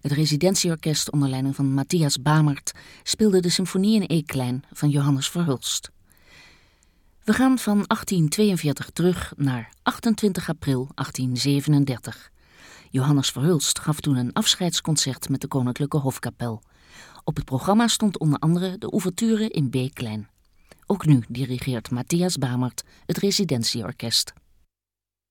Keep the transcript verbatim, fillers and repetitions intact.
Het residentieorkest onder leiding van Matthias Bamert speelde de symfonie in E-klein van Johannes Verhulst. We gaan van achttien tweeënveertig terug naar achtentwintig april achttien zevenendertig. Johannes Verhulst gaf toen een afscheidsconcert met de Koninklijke Hofkapel. Op het programma stond onder andere de ouverture in B-klein. Ook nu dirigeert Matthias Bamert het residentieorkest.